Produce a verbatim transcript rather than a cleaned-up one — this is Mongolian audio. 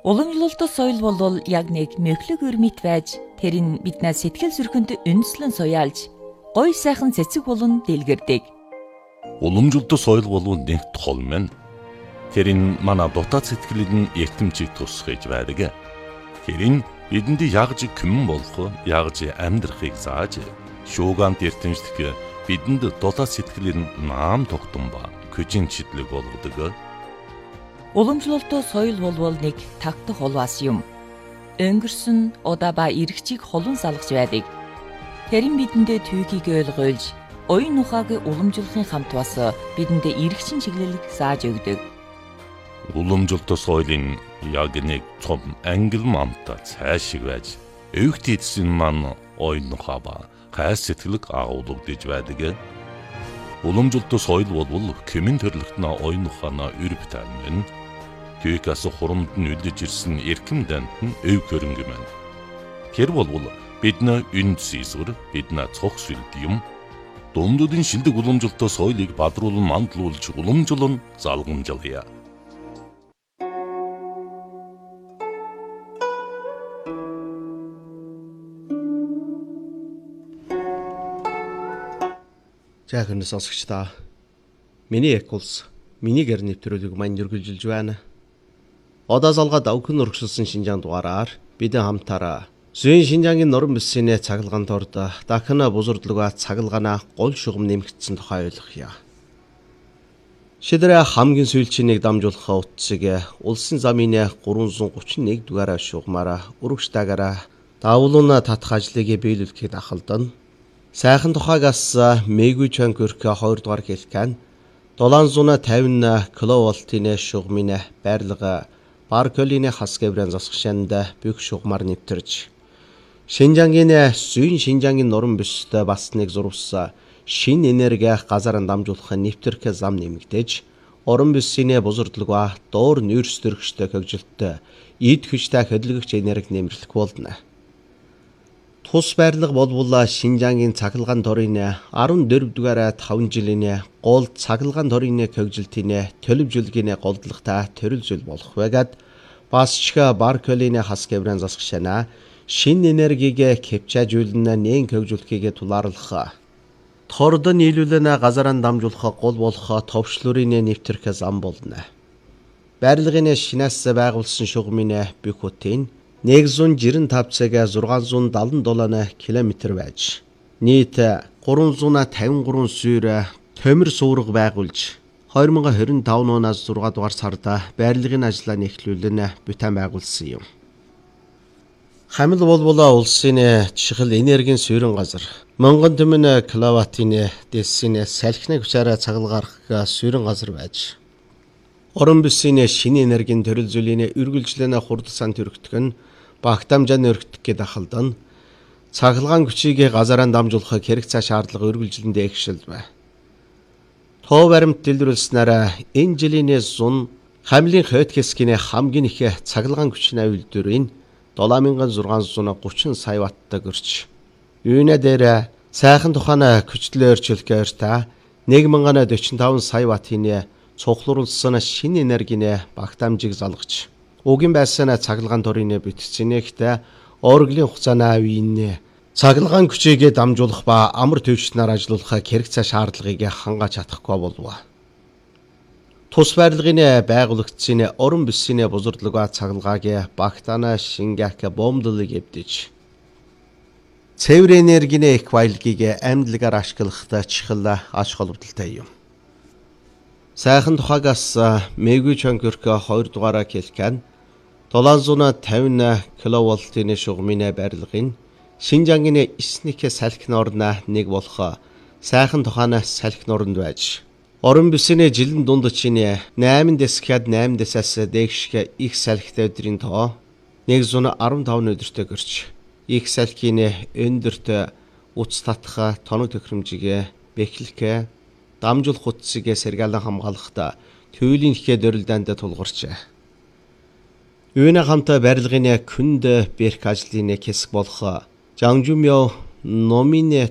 Уламжлалт соёл бол яг нэг мөхлөг өрмит байж тэр нь биднээс сэтгэл зүрхэнд үндэслэн суяалж гой сайхан цэцэг болон дэлгэрдэг. Уламжлалт соёл бол нэг тол мэн. Тэр нь манай дотоод сэтгэлд эртэмчийг тусгаж байдаг. Тэр нь бидэнд ягж күмэн болох, ягж амьдрахыг зааж, шуугант эртэмжлэх бидэнд дотоод сэтгэлд наам тогтсон ба хүчин чиглэг болгодог. Уламжлалт соёл бол нэг тагтах холвас юм. Өнгөрсөн удаа ба эргчийг холон салгаж байдаг. Тэр нь бидэндээ түүхийг ойлгуулж, оюун ухааг уламжлахын хамт бас бидэндээ эргчин чиглэлийг зааж өгдөг. Уламжлалт соёлын яг нэг том ангил мамта цаашиг байж, өвгт эдсэн маань оюун ухаа ба гай сэтгэлэг агуулгадж байдаг. Уламжлалт соёл бол кэмэн төрлөختнө оюун ухаана өрөвтэн мэн. Түүхээс хурамд нь үлдэж ирсэн эрхэм дант нь өв хөрөнгө мэн. Тэр бол бидний үнд сийсгэр, бидний цог сүлд юм. Дундуудын шилдэг уламжлалт соёлыг бадруулан мандуулж уламжлан залгамжлая. За хүмүүс сонсогчдаа миний эк улс миний гэр нэвтрүүлэг маань үргэлжилж байна. Одоо залгаад авхын өргөсөлсөн Шинжаан дугаараар бид хамтаараа Зүйн Шинжаангийн нуран бүсийн цахилгаан дорд дахина бузурдлуга цахилгаана гол шугам нэмэгдсэн тухай ойлгоё. Шидрэ хамгийн сүүлчнийг дамжуулах утсыг улсын замын гурван гучин нэг дугаар шугамаараа өргөжтаагаараа давлуун татах ажлыг биелүүлэхэд ахалдан. Сайхан тухайгаас мэгүү чан көрхө хоёр дугаар хэлхэн долоон тавин киловольтын шугамын байрлага Барколины хас гэврэн засгшанд бүх шугамар нэвтэрж Шинжаангийн Зүйн Шинжаангийн нуран бүстэй бас нэг зурвс шин энерги газар дамжуулах нэвтрэх зам нэмэгдэж орон бүсийн бузурдлага доор нүүрс төрөгчтэй хөгжилттэй эд хүчтэй хөдөлгөгч энерги нэмэрлэх болно. Тус байрлага болбол Шинжаангийн цахилгаан дорын арван дөрөв дугаар таван жилийн гол цахилгаан дорын хөгжилтийн төлөвжүүлгийн голдлагатай төрөл зүйл болох байгаад басчга Барколины хас гэврэн засгшана шин энергийг кэпчажүүлэн нэн хөгжүүлэхийг тулаарлах. Тордон нийлүүлэн газараа дамжуулах гол болох товчлуурын нэвтрэх зам болно. Байрлагын шинээс байгуулсан шугамын бүх хотын нэг зуун жирэн тав цаг зургаан зуун далан долоон километр байж нийт гурван зуун тавин гурван суур төмөр суурга байгуулж хоёр мың хорин таван оноос зургаан дугаар сард байрлагын ажлаа эхлүүлэн бүтээн байгуулсан юм. Хамил болболоо улсын чухал энергийн суурин газар Монгол төмөн киловаттын дэсийн салхины хүчээр цагалгарах суурин газар байж орон бүсийн шинэ энергийн төрөл зүйлийн үргэлжлэн хурдсан төрөгдөх нь багтамжааны өргөдөх гээд ахалдан цахилгаан хүчийг газараа дамжуулах хэрэг цаа шаардлага үргэлжлэндээ ихшил бай. Тоо баримт дэлгэрүүлснээр энэ жилийн зун хамлын хойд хэсгийн хамгийн их цахилгаан хүчний үйлдвэрийн долоон мянган зургаан зуун гучин сая ватттай гөрч. Юунэ дээр сайхан тухайн хүчлээ өөрчлөх ойртой нэг мянган дөрвөн таван сая ваттын цуглуулсан шинэ энергийн багтаамжийг залгаж угийн байсан цахилгаан дорын бүтцэнэгт орглын хугацааны үеийн цахилгаан хүчийг дамжуулах ба амар төвчнөр ажиллуулах хэрэг цаа шаардлагыг хангаж чадахгүй болов. Тус байрлагын байгуулагдсан орон бүсийн бузурдлага цахилгааг багтаана шингэх бомдлыг эвдэж цэвэр энергийн их баялагийг амьдлагаар ашиглахтай чухал ач холбогдолтой юм. Сайхан тухайгаас мэгүү чан көрхө хоёр дугаараа хэлхэн долоон тавин киловольтын шугамын байрлагын Шинжаангийн эсник салхин орно нэг болох сайхан тухайн салхин оронд байж орон бүсийн жилийн дунд чинь найман дэсгэд найман дэсээс дэгшгэ их салхитай өдрийн тоо нэг зуун арван таван өдөртөө гэрч их салхины өндөрт утас татах тоног төхөөрөмжийг бэхлэх дамжуулах утсыг сэргаалan хамгаалахта төвлийн ихэ дөрөлдөнд тулгарч. Юуны хамтаа барилгын күнд берх ажлын хэсэг болох Жангжумё номын